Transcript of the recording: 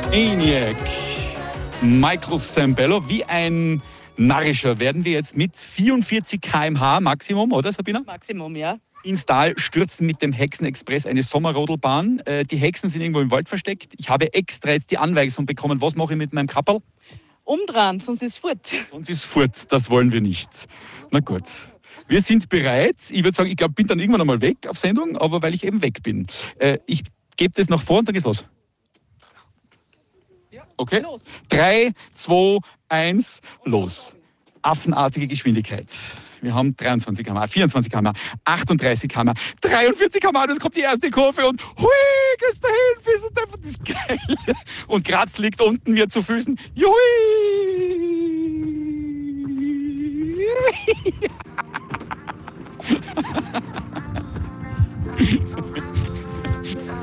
ENIAC, Michael Sembello, wie ein Narrischer werden wir jetzt mit 44 km/h Maximum, oder Sabina? Maximum, ja. Ins Tal stürzen mit dem Hexenexpress eine Sommerrodelbahn. Die Hexen sind irgendwo im Wald versteckt. Ich habe extra jetzt die Anweisung bekommen, was mache ich mit meinem Kapperl? Umdrehen, sonst ist fort. Sonst ist fort, das wollen wir nicht. Na gut. Wir sind bereit. Ich würde sagen, ich glaube, bin dann irgendwann einmal weg auf Sendung, aber weil ich eben weg bin. Ich gebe das nach vor und dann geht's los. Okay? 3, 2, 1, los. Affenartige Geschwindigkeit. Wir haben 23 km/h, 24 km/h, 38 km/h, 43 km/h, das kommt die erste Kurve und hui, gehst dahin, das ist geil. Und Graz liegt unten mir zu Füßen. Juhui!